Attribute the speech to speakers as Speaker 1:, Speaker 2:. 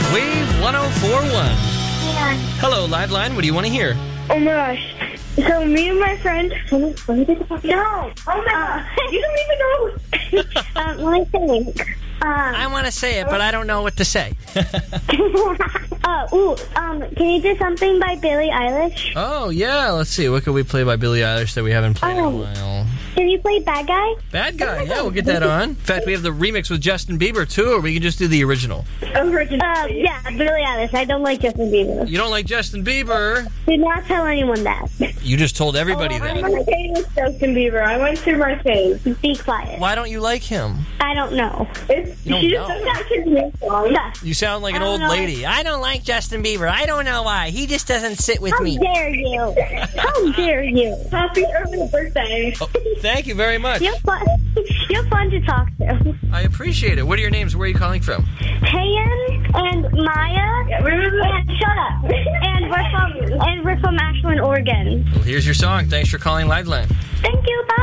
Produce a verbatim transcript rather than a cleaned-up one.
Speaker 1: Wave one oh four point one.
Speaker 2: Yeah.
Speaker 1: Hello, Liveline. What do you want to hear?
Speaker 2: Oh my gosh. So me and my friend... No. Oh my god. You don't even know. um, let me think. Um,
Speaker 1: I want to say it, but I don't know what to say.
Speaker 2: uh, ooh, um, can you do something by Billie Eilish?
Speaker 1: Oh, yeah. Let's see. What could we play by Billie Eilish that we haven't played in a
Speaker 2: Um,
Speaker 1: while?
Speaker 2: Can you play Bad Guy?
Speaker 1: Bad Guy. Yeah, we'll get that on. In fact, we have the remix with Justin Bieber, too, or we can just do the original.
Speaker 2: Original. Uh, yeah, Billie Eilish. I don't like Justin Bieber.
Speaker 1: You don't like Justin Bieber?
Speaker 2: Do not tell anyone that.
Speaker 1: You just told everybody
Speaker 2: Oh,
Speaker 1: that.
Speaker 2: I'm okay with Justin Bieber. I went through my phase. Be quiet.
Speaker 1: Why don't you like him?
Speaker 2: I don't know. It's,
Speaker 1: You don't
Speaker 2: she
Speaker 1: know.
Speaker 2: just doesn't like his new song. Yeah.
Speaker 1: You sound like an
Speaker 2: I don't
Speaker 1: old
Speaker 2: know.
Speaker 1: lady. I don't like Justin Bieber. I don't know why. He just doesn't sit with
Speaker 2: How
Speaker 1: me.
Speaker 2: dare you? How dare you? Happy early birthday.
Speaker 1: Oh, thank you very much.
Speaker 2: You're fun. You're fun to talk to.
Speaker 1: I appreciate it. What are your names? Where are you calling from?
Speaker 2: Tayan and Maya. Yeah, and shut up. And we're from and we're from Ashland, Oregon.
Speaker 1: Well, here's your song. Thanks for calling Liveline.
Speaker 2: Thank you. Bye.